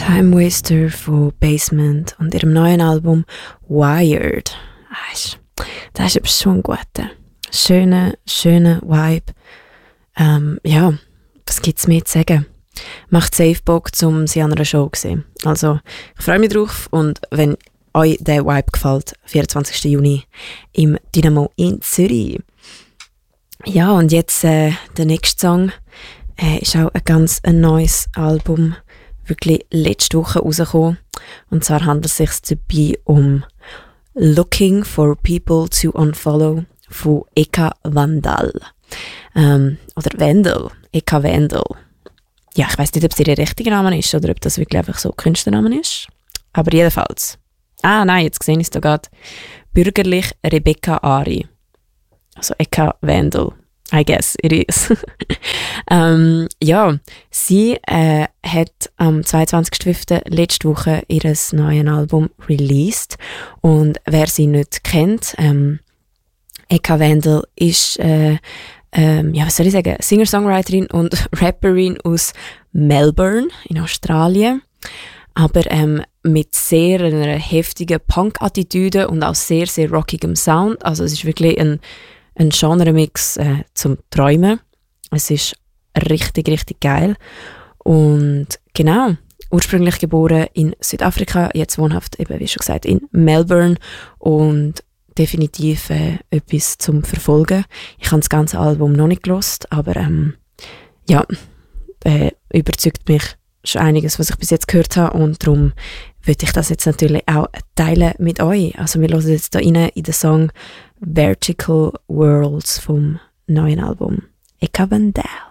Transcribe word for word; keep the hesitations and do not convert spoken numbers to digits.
Time Waster von Basement und ihrem neuen Album Wired. Das ist aber schon ein guter, schöner, schöner Vibe. Ähm, ja, was gibt es mehr zu sagen? Macht safe Bock, um sie an einer Show zu sehen. Also, ich freue mich drauf und wenn euch der Vibe gefällt, vierundzwanzigsten Juni im Dynamo in Zürich. Ja, und jetzt äh, der nächste Song äh, ist auch ein ganz ein neues Album, wirklich letzte Woche rausgekommen. Und zwar handelt es sich dabei um Looking for People to Unfollow von Eka Vandal. Ähm, oder Vandal. Eka Vandal. Ja, ich weiss nicht, ob es ihr richtiger Name ist oder ob das wirklich einfach so Künstlername ist. Aber jedenfalls. Ah, nein, jetzt sehe ich es da gerade. Bürgerlich Rebecca Ari. Also Eka Vandal. I guess it is. ähm, ja, sie äh, hat am zweiundzwanzigsten fünften letzte Woche ihr neues Album released. Und wer sie nicht kennt, ähm, Eka Vandal ist, äh, ähm, ja, was soll ich sagen, Singer-Songwriterin und Rapperin aus Melbourne in Australien. Aber ähm, mit sehr einer heftigen Punk-Attitüde und auch sehr, sehr rockigem Sound. Also es ist wirklich ein Ein Genre-Mix äh, zum Träumen. Es ist richtig, richtig geil. Und genau, ursprünglich geboren in Südafrika, jetzt wohnhaft eben, wie schon gesagt, in Melbourne. Und definitiv äh, etwas zum Verfolgen. Ich habe das ganze Album noch nicht gehört, aber ähm, ja, äh, überzeugt mich schon einiges, was ich bis jetzt gehört habe. Und darum würde ich das jetzt natürlich auch teilen mit euch. Also wir hören jetzt da rein in den Song Vertical Worlds vom neuen Album Eka Vandal.